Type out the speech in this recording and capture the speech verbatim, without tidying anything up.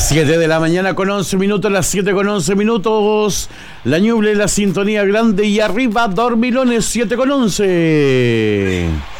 siete de la mañana con once minutos, las siete con once minutos. La Ñuble, la sintonía grande y arriba, Dormilones, siete con once.